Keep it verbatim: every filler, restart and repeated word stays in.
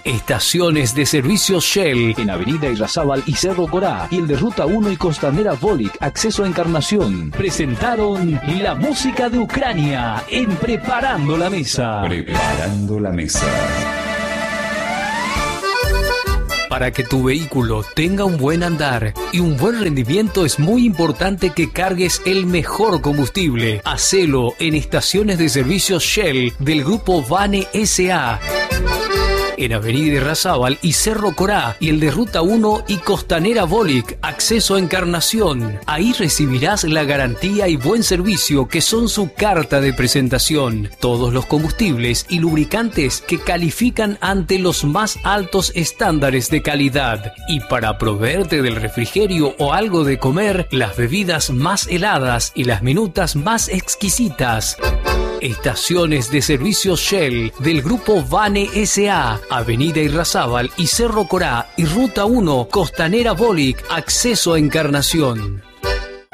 Estaciones de servicios Shell en Avenida Irrazábal y Cerro Corá, y el de Ruta uno y Costanera Volic, acceso a Encarnación. Presentaron la música de Ucrania en Preparando la Mesa. Preparando la Mesa. Para que tu vehículo tenga un buen andar y un buen rendimiento es muy importante que cargues el mejor combustible. Hacelo en estaciones de servicios Shell del grupo Vane S A en Avenida Irrazábal y Cerro Corá, y el de Ruta uno y Costanera Volic, acceso a Encarnación. Ahí recibirás la garantía y buen servicio que son su carta de presentación. Todos los combustibles y lubricantes que califican ante los más altos estándares de calidad. Y para proveerte del refrigerio o algo de comer, las bebidas más heladas y las minutas más exquisitas. Estaciones de servicios Shell del grupo Vane S A, Avenida Irrazábal y Cerro Corá, y Ruta uno, Costanera Volic, acceso a Encarnación.